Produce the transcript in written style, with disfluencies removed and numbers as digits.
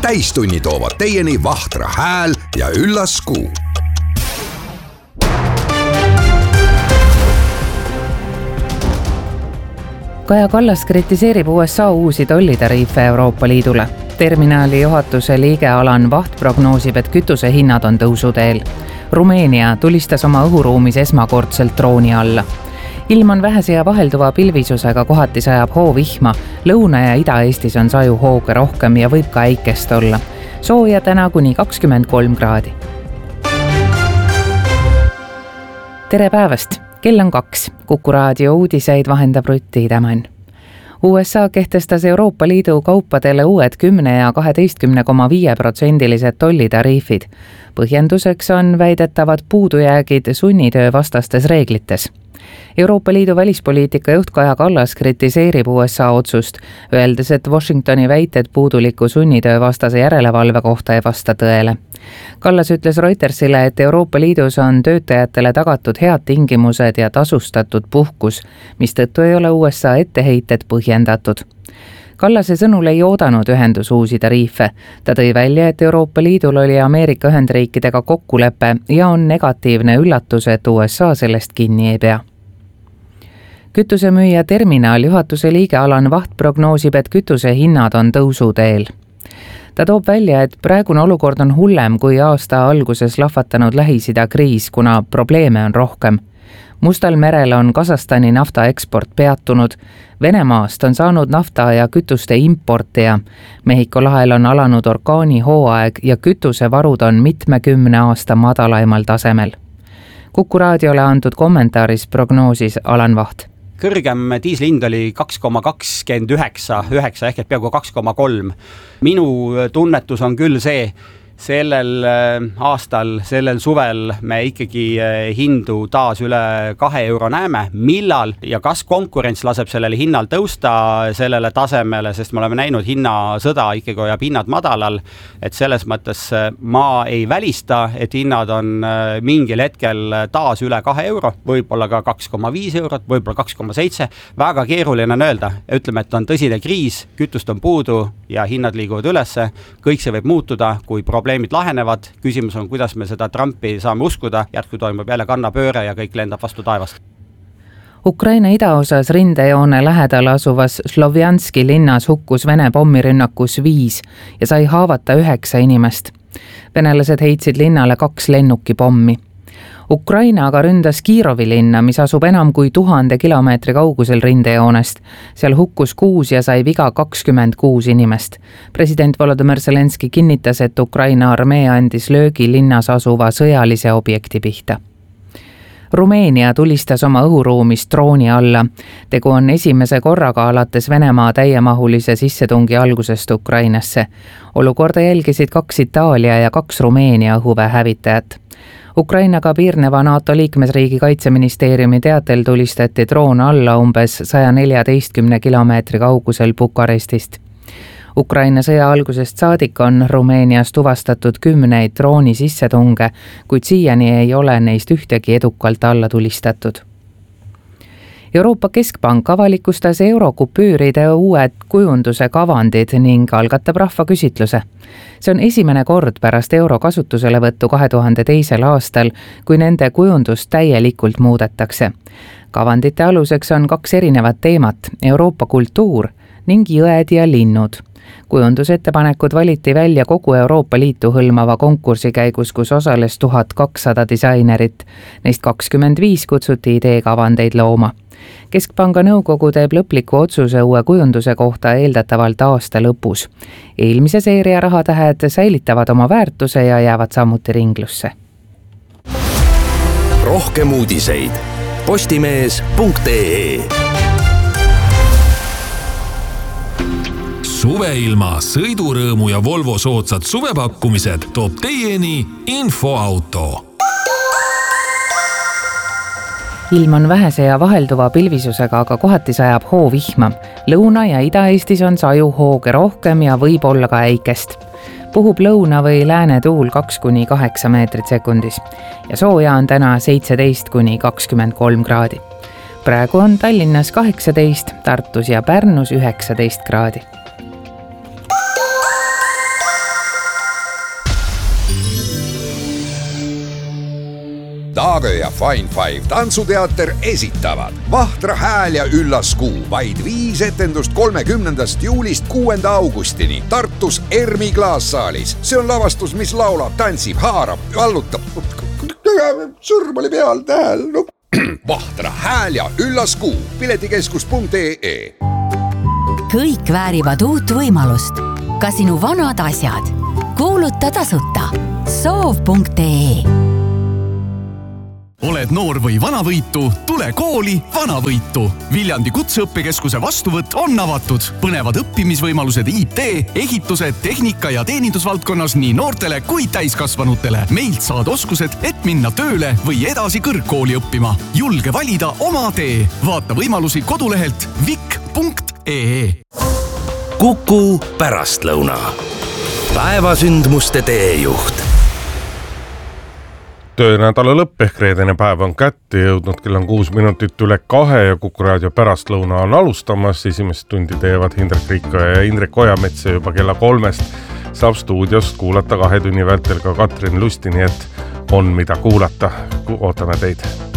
täistunni toovad teieni Vahtra hääl ja üllas kuu. Kaja Kallas kritiseerib USA uusi tollitariife Euroopa Liidule. Terminali juhatuse liige Alan Vaht prognoosib, et kütusehinnad on tõusuteel. Rumeenia tulistas oma õhuruumis esmakordselt drooni alla. Ilm on vähese ja vahelduva pilvisusega, kohati sajab hoovihma. Lõuna- ja Ida-Eestis on sajuhooge rohkem ja võib ka äikest olla. Sooja täna kuni 23 kraadi. Tere päevast! Kell on 2. Kuku raadio uudiseid vahendab Rutti Tämän. USA kehtestas Euroopa Liidu kaupadele uued 10 ja 12,5% tollitariifid. Põhjenduseks on väidetavad puudujäägid sunnitöö vastastes reeglites. Euroopa Liidu välispoliitika juht Kaja Kallas kritiseerib USA otsust, öeldes, et Washingtoni väited puuduliku sunnitöö vastase järelevalve kohta ei vasta tõele. Kallas ütles Reutersile, et Euroopa Liidus on töötajatele tagatud head tingimused ja tasustatud puhkus, mistõttu ei ole USA etteheited põhjendatud. Kallase sõnul ei oodanud ühendus uusi tariife. Ta tõi välja, et Euroopa Liidul oli Ameerika Ühendriikidega kokkulepe ja on negatiivne üllatus, et USA sellest kinni ei pea. Kütusemüüja Terminal juhatuse liige Alan Vaht prognoosib, et kütusehinnad on tõusuteel. Ta toob välja, et praegune olukord on hullem kui aasta alguses lahvatanud Lähis-Ida kriis, kuna probleeme on rohkem. Mustal merel on Kasahstani nafta eksport peatunud, Venemaast on saanud nafta ja kütuste importija, Mehhiko lahel on alanud orkaanihooaeg ja kütusevarud on 70 aasta madalaimal tasemel. Kuku raadiole antud kommentaaris prognoosis Alan Vaht. Kõrgem diislihind oli 2,29 ehk et peaaegu 2,3. Minu tunnetus on küll see, sellel aastal, sellel suvel me ikkagi hindu taas üle 2 euro näeme, millal ja kas konkurents laseb sellele hinnal tõusta sellele tasemele, sest me oleme näinud hinnasõda ikkagi hoiab hinnad madalal, et selles mõttes ma ei välista, et hinnad on mingil hetkel taas üle 2 euro, võib-olla ka 2,5 eurot, võib-olla 2,7, väga keeruline on öelda, ütleme, et on tõsine kriis, kütust on puudu ja hinnad liiguvad ülesse, kõik see võib muutuda, kui probleemid lahenevad. Küsimus on, kuidas me seda Trumpi saame uskuda, jätku toimub jälle kannapööre ja kõik lendab vastu taevast. Ukraina idaosas rindejoone lähedal asuvas Slovjanski linnas hukkus Vene pommirünnakus 5 ja sai haavata 9 inimest. Venelased heitsid linnale 2 lennukipommi. Ukraina aga ründas Kirovi linna, mis asub enam kui 1000 kilomeetri kaugusel rindejoonest. Seal hukkus 6 ja sai viga 26 inimest. President Volodymyr Zelenski kinnitas, et Ukraina armee andis löögi linnas asuva sõjalise objekti pihta. Rumeenia tulistas oma õhuruumis drooni alla. Tegu on esimese korraga alates Venemaa täiemahulise sissetungi algusest Ukrainasse. Olukorda jälgisid 2 Itaalia ja 2 Rumeenia õhuväehävitajat. Ukrainaga piirneva NATO liikmesriigi kaitseministeeriumi teatel tulistati droon alla umbes 114 kilomeetri kaugusel Bukarestist. Ukraina sõja algusest saadik on Rumeenias tuvastatud 10 drooni sissetunge, kuid siiani ei ole neist ühtegi edukalt alla tulistatud. Euroopa Keskpank avalikustas eurokupüüride uued kujunduse kavandid ning algatab rahvaküsitluse. See on esimene kord pärast euro kasutuselevõttu 2002. aastal, kui nende kujundust täielikult muudetakse. Kavandite aluseks on 2 erinevat teemat, Euroopa kultuur ning jõed ja linnud. Kujundusettepanekud valiti välja kogu Euroopa Liitu hõlmava konkursi käigus, kus osales 1200 disainerit. Neist 25 kutsuti ideekavandeid looma. Keskpanga nõukogu teeb lõpliku otsuse uue kujunduse kohta eeldatavalt aasta lõpus. Eelmise seeria rahatähed säilitavad oma väärtuse ja jäävad samuti ringlusse. Rohkem uudiseid postimees.ee. Suveilma, sõidurõõmu ja Volvo soodsad suvepakkumised toob teieni Infoauto. Ilm on vähese ja vahelduva pilvisusega, aga kohati sajab hoovihma. Lõuna- ja Ida-Eestis on sajuhooge rohkem ja võib olla ka äikest. Puhub lõuna- või lääne tuul 2–8 meetrit sekundis ja sooja on täna 17–23 kraadi. Praegu on Tallinnas 18, Tartus ja Pärnus 19 kraadi. Haagö ja Fine Five tantsuteater esitavad Vahtra hääl ja üllas kuu. Vaid 5 etendust 30. juulist 6. augustini Tartus Ermi klaassaalis. See on lavastus, mis laulab, tantsib, haarab, vallutab. Sõrm oli peal, tähel. Vahtra hääl ja üllas kuu. Piletikeskus.ee. Kõik väärivad uut võimalust. Ka sinu vanad asjad. Kuuluta tasuta. Soov.ee. Oled noor või vanavõitu, tule kooli Vanavõitu. Viljandi kutseõppekeskuse vastuvõtt on avatud. Põnevad õppimisvõimalused IT, ehituse, tehnika ja teenindusvaldkonnas nii noortele kui täiskasvanutele. Meilt saad oskused, et minna tööle või edasi kõrgkooli õppima. Julge valida oma tee. Vaata võimalusi kodulehelt vik.ee. Kuku pärastlõuna. Päevasündmuste teejuht. Töönädala lõpp ehk reedene päev on kätte jõudnud, kell on 6 minutit üle 2 ja Kuku raadio pärastlõuna on alustamas. Esimest tundi teevad Hindrek Riikoja ja Indrek Ojamets ja juba kella 3 saab stuudiost kuulata 2 tunni vältel ka Katrin Lusti, nii et on mida kuulata. Ootame teid.